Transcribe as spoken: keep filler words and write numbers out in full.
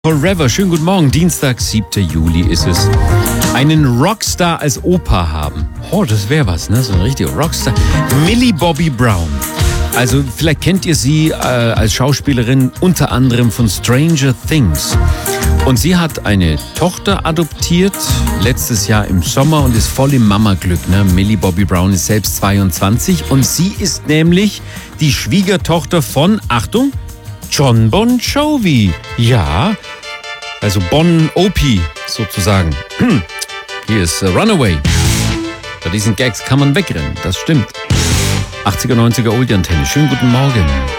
Forever, schönen guten Morgen, Dienstag, siebter Juli ist es. Einen Rockstar als Opa haben. Oh, das wäre was, ne? So ein richtiger Rockstar. Millie Bobby Brown. Also vielleicht kennt ihr sie äh, als Schauspielerin unter anderem von Stranger Things. Und sie hat eine Tochter adoptiert, letztes Jahr im Sommer und ist voll im Mama-Glück. Ne? Millie Bobby Brown ist selbst zweiundzwanzig und sie ist nämlich die Schwiegertochter von, Achtung, Jon Bon Jovi. Ja, also Bon O P sozusagen. Hier ist uh, Runaway. Bei diesen Gags kann man wegrennen, das stimmt. achtziger, neunziger Oldie-Antenne. Schönen guten Morgen.